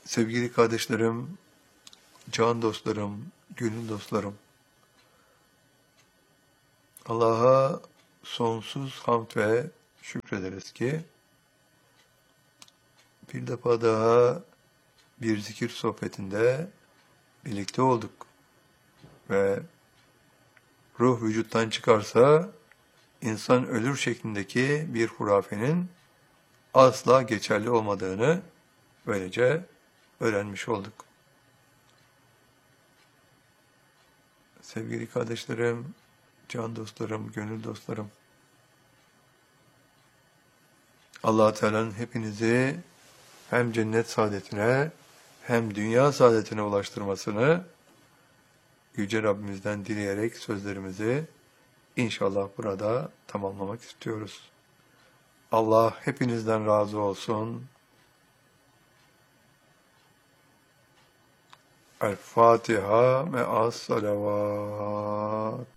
Sevgili kardeşlerim, can dostlarım, gönül dostlarım, Allah'a sonsuz hamd ve şükrederiz ki bir defa daha bir zikir sohbetinde birlikte olduk ve ruh vücuttan çıkarsa insan ölür şeklindeki bir hurafenin asla geçerli olmadığını böylece öğrenmiş olduk. Sevgili kardeşlerim, can dostlarım, gönül dostlarım, Allah-u Teala'nın hepinizi hem cennet saadetine hem dünya saadetine ulaştırmasını Yüce Rabbimizden dileyerek sözlerimizi inşallah burada tamamlamak istiyoruz. Allah hepinizden razı olsun. El Fatiha me'as salavat.